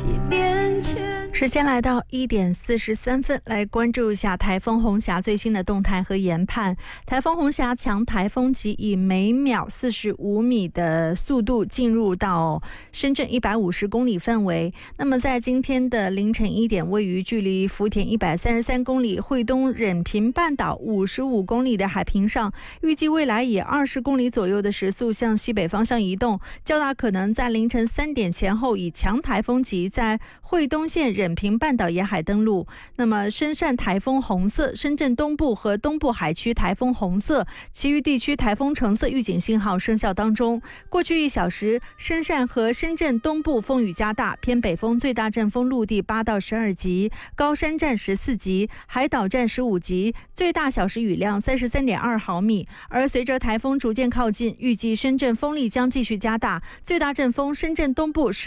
时间来到1点43分，来关注一下台风红霞最新的动态和研判。台风红霞强台风级以每秒45米的速度进入到深圳150公里范围。那么在今天的凌晨1点，位于距离福田133公里、惠东忍平半岛55公里的海平上，预计未来以20公里左右的时速向西北方向移动，较大可能在凌晨3点前后以强台风级在惠东县忍平半岛沿海登陆。那么深汕台风红色，深圳东部和东部海区台风红色，其余地区台风橙色预警信号生效当中。过去1小时，深汕和深圳东部风雨加大，偏北风最大阵风陆地8到12级，高山站14级，海岛站15级，最大小时雨量33.2毫米。而随着台风逐渐靠近，预计深圳风力将继续加大，最大阵风深圳东部